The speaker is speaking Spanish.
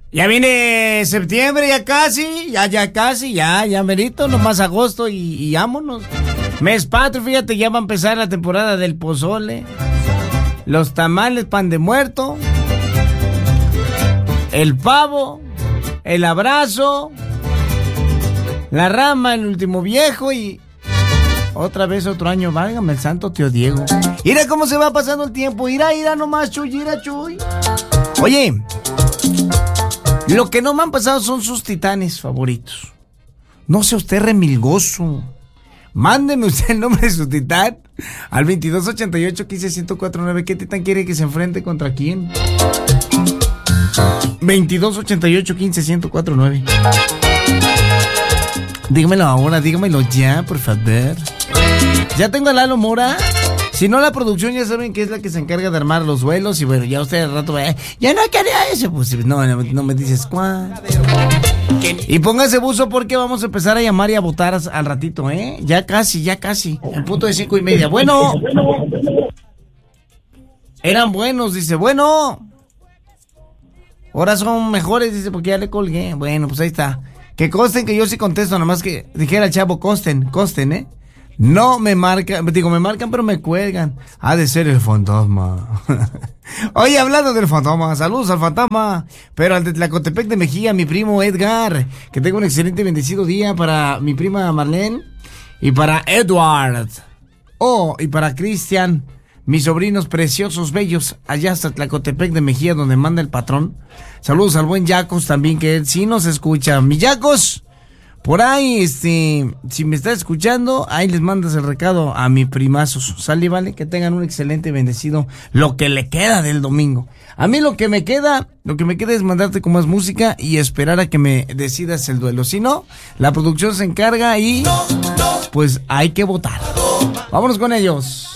Ya viene septiembre, ya casi, ya merito, nomás agosto y vámonos. Mes patrio, fíjate, ya va a empezar la temporada del pozole, los tamales, pan de muerto, el pavo, el abrazo, la rama, el último viejo y otra vez otro año, válgame el santo tío Diego. Mira cómo se va pasando el tiempo, mira nomás, Chuy, mira, Chuy. Oye, lo que no me han pasado son sus titanes favoritos. No sea usted remilgoso. Mándeme usted el nombre de su titán al 2288-15-1049. ¿Qué titán quiere que se enfrente contra quién? 2288-15-1049. Dígamelo ahora, dígamelo ya, por favor. Ya tengo a Lalo Mora. Si no, la producción ya saben que es la que se encarga de armar los vuelos. Y bueno, ya usted al rato va, ya no quería eso. Pues no me dices cuál. Y póngase buzo porque vamos a empezar a llamar y a votar al ratito, ¿eh? Ya casi. En punto de 5:30. Bueno. Eran buenos, dice. Bueno. Ahora son mejores, dice, porque ya le colgué. Bueno, pues ahí está. Que consten que yo sí contesto, nomás que dijera el chavo, consten, ¿eh? No me marcan, me marcan pero me cuelgan. Ha de ser el fantasma. Oye, hablando del fantasma, saludos al fantasma. Pero al de Tlacotepec de Mejía, mi primo Edgar. Que tenga un excelente y bendecido día para mi prima Marlene. Y para Edward. Y para Cristian. Mis sobrinos preciosos, bellos, allá hasta Tlacotepec de Mejía, donde manda el patrón. Saludos al buen Yacos también, que él sí nos escucha. Mi Yacos, por ahí, si me está escuchando, ahí les mandas el recado a mi primazos. Sale, vale, que tengan un excelente y bendecido lo que le queda del domingo. A mí lo que me queda es mandarte con más música y esperar a que me decidas el duelo. Si no, la producción se encarga y pues hay que votar. Vámonos con ellos.